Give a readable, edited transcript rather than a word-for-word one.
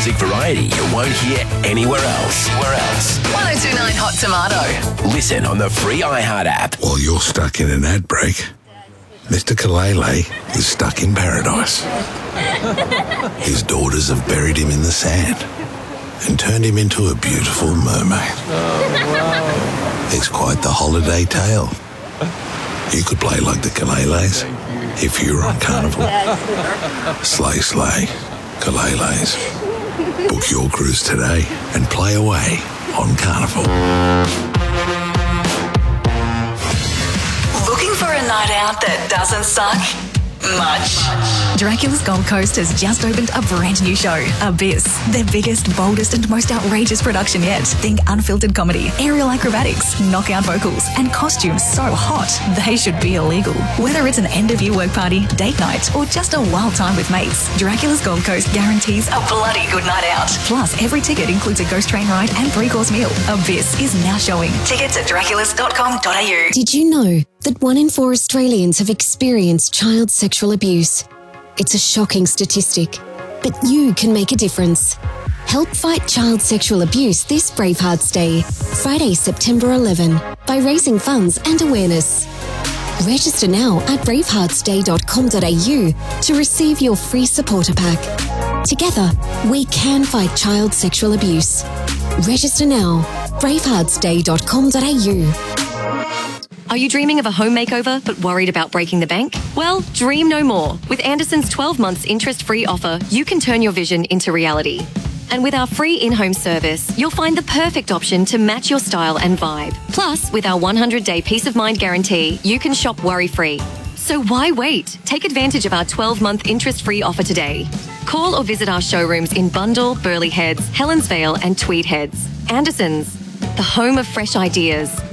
music variety you won't hear anywhere else. 1029 Hot Tomato. Listen on the free iHeart app. While you're stuck in an ad break, Mr. Kalele is stuck in paradise. His daughters have buried him in the sand and turned him into a beautiful mermaid. It's quite the holiday tale. You could play like the Kaleles if you were on Carnival. Slay, slay, Kaleles. Book your cruise today and play away on Carnival. Looking for a night out that doesn't suck much? Dracula's Gold Coast has just opened a brand new show, Abyss. Their biggest, boldest and most outrageous production yet. Think unfiltered comedy, aerial acrobatics, knockout vocals and costumes so hot they should be illegal. Whether it's an end-of-year work party, date night or just a wild time with mates, Dracula's Gold Coast guarantees a bloody good night out. Plus, every ticket includes a ghost train ride and 3-course meal. Abyss is now showing. Tickets at draculas.com.au. Did you know that 1 in 4 Australians have experienced child sexual abuse? It's a shocking statistic, but you can make a difference. Help fight child sexual abuse this Bravehearts Day, Friday, September 11, by raising funds and awareness. Register now at braveheartsday.com.au to receive your free supporter pack. Together, we can fight child sexual abuse. Register now, braveheartsday.com.au. Are you dreaming of a home makeover but worried about breaking the bank? Well, dream no more. With Anderson's 12 months interest-free offer, you can turn your vision into reality. And with our free in-home service, you'll find the perfect option to match your style and vibe. Plus, with our 100-day peace of mind guarantee, you can shop worry-free. So why wait? Take advantage of our 12-month interest-free offer today. Call or visit our showrooms in Bundall, Burleigh Heads, Helensvale and Tweed Heads. Anderson's, the home of fresh ideas.